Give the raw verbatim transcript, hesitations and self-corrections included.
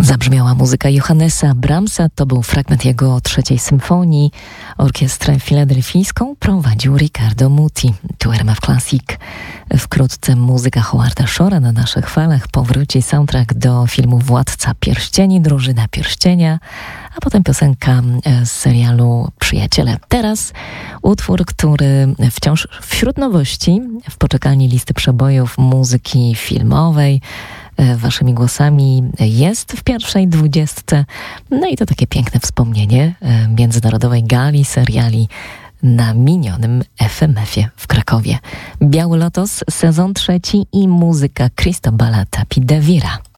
Zabrzmiała muzyka Johannesa Brahmsa, to był fragment jego trzeciej symfonii. Orkiestrę filadelfijską prowadził Riccardo Muti. Tu R M F Classic. Wkrótce muzyka Howarda Shore'a. Na naszych falach powróci soundtrack do filmu Władca Pierścieni, Drużyna Pierścienia, a potem piosenka z serialu Przyjaciele. Teraz utwór, który wciąż wśród nowości w poczekalni listy przebojów muzyki filmowej. Waszymi głosami jest w pierwszej dwudziestce. No i to takie piękne wspomnienie międzynarodowej gali seriali na minionym F M F-ie w Krakowie. Biały Lotos, sezon trzeci i muzyka Cristobala Tapi Devira.